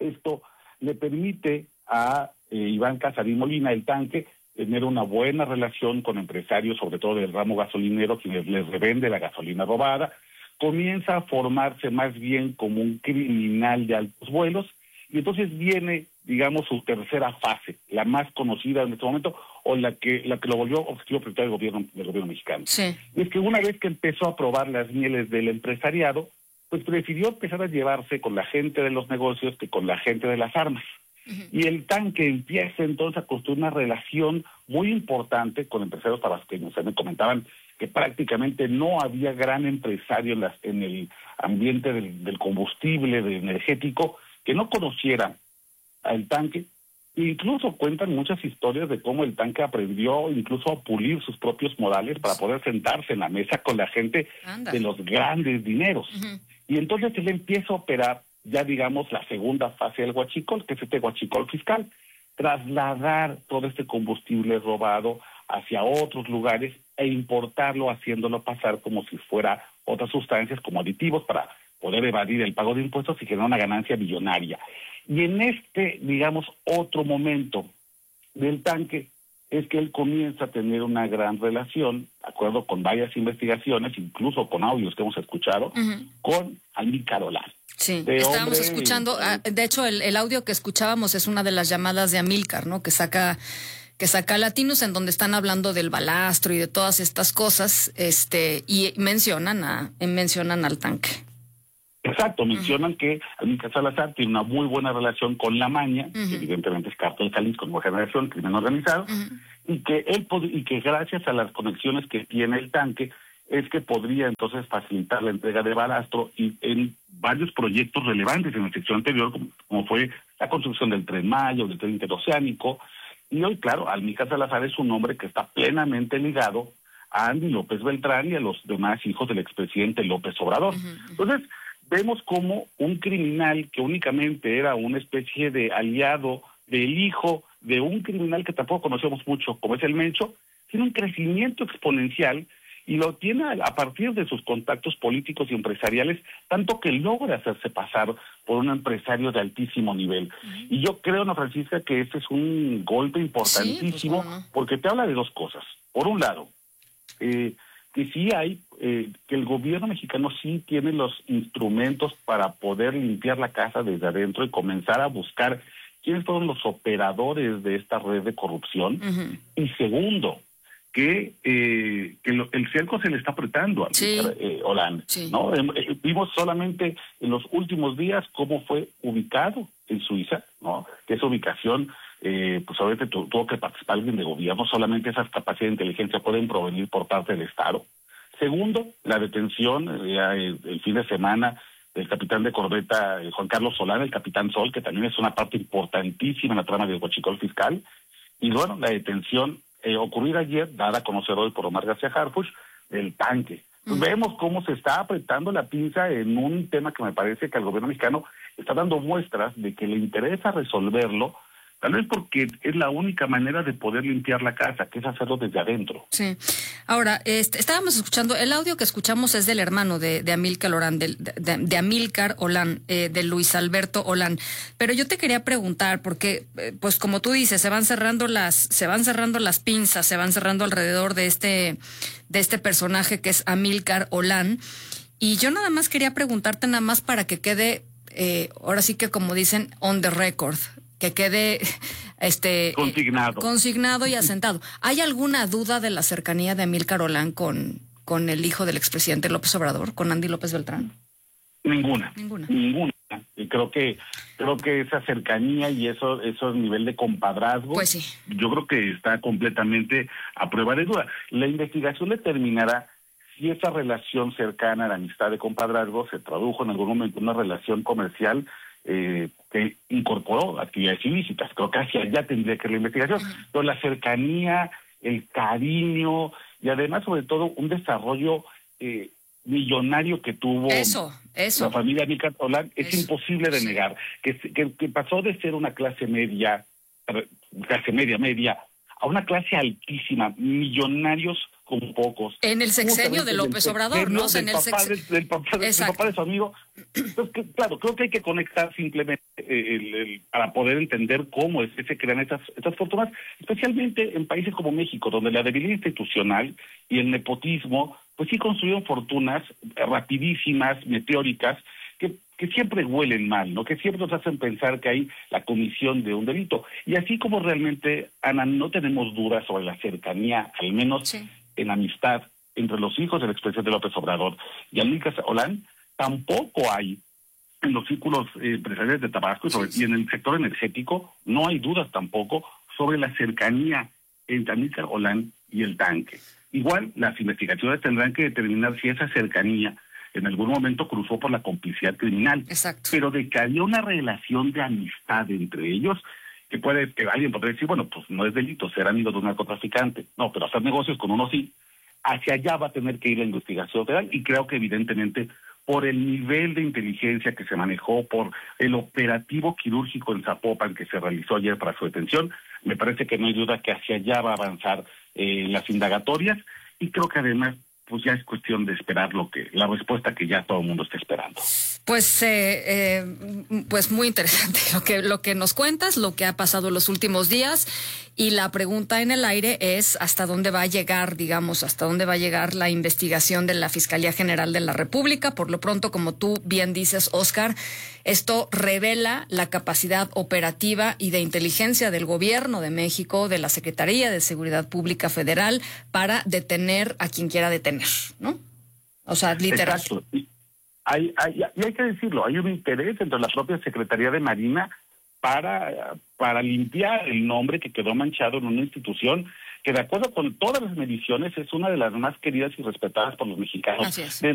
Esto le permite a Iván Casarín Molina, el Tanque, tener una buena relación con empresarios, sobre todo del ramo gasolinero, quienes les revende la gasolina robada. Comienza a formarse más bien como un criminal de altos vuelos, y entonces viene, digamos, su tercera fase, la más conocida en este momento, o la que lo volvió objetivo prioritario del gobierno mexicano. Sí. Y es que una vez que empezó a probar las mieles del empresariado, pues prefirió empezar a llevarse con la gente de los negocios que con la gente de las armas. Y el Tanque empieza entonces a construir una relación muy importante con empresarios para los que me comentaban que prácticamente no había gran empresario en el ambiente del combustible, del energético, que no conociera al Tanque. E incluso cuentan muchas historias de cómo el Tanque aprendió incluso a pulir sus propios modales para poder sentarse en la mesa con la gente de los grandes dineros. Y entonces él empieza a operar ya digamos la segunda fase del huachicol, que es este huachicol fiscal, trasladar todo este combustible robado hacia otros lugares e importarlo, haciéndolo pasar como si fuera otras sustancias como aditivos para poder evadir el pago de impuestos y generar una ganancia millonaria. Y en este, digamos, otro momento del Tanque es que él comienza a tener una gran relación, de acuerdo con varias investigaciones, incluso con audios que hemos escuchado, con Amílcar Olán. Sí, estábamos escuchando, de hecho el audio que escuchábamos es una de las llamadas de Amílcar, ¿no? Que saca Latinos, en donde están hablando del balastro y de todas estas cosas, y mencionan al Tanque. Exacto, mencionan que Amílcar Salazar tiene una muy buena relación con la Maña, que evidentemente es Cártel Jalisco, Nueva Generación, crimen organizado, y que gracias a las conexiones que tiene el Tanque es que podría entonces facilitar la entrega de balastro y en varios proyectos relevantes en el sexenio anterior, como fue la construcción del Tren Maya, del Tren Interoceánico, y hoy, claro, Amílcar Salazar es un hombre que está plenamente ligado a Andy López Beltrán y a los demás hijos del expresidente López Obrador. Entonces, vemos como un criminal que únicamente era una especie de aliado del hijo de un criminal que tampoco conocemos mucho, como es el Mencho, tiene un crecimiento exponencial y lo tiene a partir de sus contactos políticos y empresariales, tanto que logra hacerse pasar por un empresario de altísimo nivel. Y yo creo, Ana Francisca, que este es un golpe importantísimo, sí, pues, porque te habla de dos cosas. Por un lado, que sí hay, que el gobierno mexicano sí tiene los instrumentos para poder limpiar la casa desde adentro y comenzar a buscar quiénes fueron los operadores de esta red de corrupción. Y segundo, que el cerco se le está apretando a Olán, ¿no? Vimos solamente en los últimos días cómo fue ubicado en Suiza, ¿no? Que esa ubicación, pues obviamente tuvo que participar alguien de gobierno, solamente esas capacidades de inteligencia pueden provenir por parte del Estado. Segundo, la detención el fin de semana del capitán de corbeta Juan Carlos Solán, el capitán Sol, que también es una parte importantísima en la trama del huachicol fiscal. Y bueno, la detención ocurrida ayer, dada a conocer hoy por Omar García Harfuch, del Tanque. Vemos cómo se está apretando la pinza en un tema que me parece que al gobierno mexicano está dando muestras de que le interesa resolverlo, tal vez porque es la única manera de poder limpiar la casa, que es hacerlo desde adentro. Sí. Ahora, estábamos escuchando, el audio que escuchamos es del hermano de Amílcar Olán, de Amílcar Olán, de Luis Alberto Olán. Pero yo te quería preguntar, porque, pues como tú dices, se van cerrando las pinzas, se van cerrando alrededor de este personaje que es Amílcar Olán. Y yo nada más quería preguntarte nada más para que quede, ahora sí que como dicen, on the record, que quede consignado y asentado. ¿Hay alguna duda de la cercanía de Amílcar Olán con el hijo del expresidente López Obrador, con Andy López Beltrán? Ninguna. Y creo que esa cercanía y eso nivel de compadrazgo, pues sí, yo creo que está completamente a prueba de duda. La investigación determinará si esa relación cercana a la amistad de compadrazgo se tradujo en algún momento en una relación comercial que incorporó actividades ilícitas. Creo que hacia allá tendría que ir la investigación. Pero la cercanía, el cariño y además, sobre todo, un desarrollo millonario que tuvo la familia Amílcar Olán es imposible de negar. Que pasó de ser una clase media a una clase altísima, millonarios como pocos. En el sexenio de López Obrador, ¿no? En el del papá de su amigo. Entonces, claro, creo que hay que conectar simplemente para poder entender cómo es que se crean estas fortunas, especialmente en países como México, donde la debilidad institucional y el nepotismo, pues sí construyeron fortunas rapidísimas, meteóricas, que siempre huelen mal, ¿no? Que siempre nos hacen pensar que hay la comisión de un delito. Y así como realmente, Ana, no tenemos dudas sobre la cercanía, al menos en amistad, entre los hijos del expresidente López Obrador y Amílcar Olán, tampoco hay en los círculos empresariales de Tabasco y en el sector energético, no hay dudas tampoco sobre la cercanía entre Amílcar Olán y el tanque. Igual, las investigaciones tendrán que determinar si esa cercanía en algún momento cruzó por la complicidad criminal. Exacto. Pero de que había una relación de amistad entre ellos, que alguien podría decir, bueno, pues no es delito ser amigo de un narcotraficante. No, pero hacer negocios con uno sí. Hacia allá va a tener que ir la investigación federal y creo que evidentemente por el nivel de inteligencia que se manejó, por el operativo quirúrgico en Zapopan que se realizó ayer para su detención, me parece que no hay duda que hacia allá va a avanzar las indagatorias y creo que además pues ya es cuestión de esperar la respuesta que ya todo el mundo está esperando. Pues muy interesante lo que nos cuentas, lo que ha pasado en los últimos días, y la pregunta en el aire es hasta dónde va a llegar, hasta dónde va a llegar la investigación de la Fiscalía General de la República. Por lo pronto, como tú bien dices, Oscar, esto revela la capacidad operativa y de inteligencia del Gobierno de México, de la Secretaría de Seguridad Pública Federal, para detener a quien quiera detener, ¿no? O sea, literal. Exacto. Y hay que decirlo, hay un interés entre la propia Secretaría de Marina para limpiar el nombre que quedó manchado en una institución que, de acuerdo con todas las mediciones, es una de las más queridas y respetadas por los mexicanos. Así es.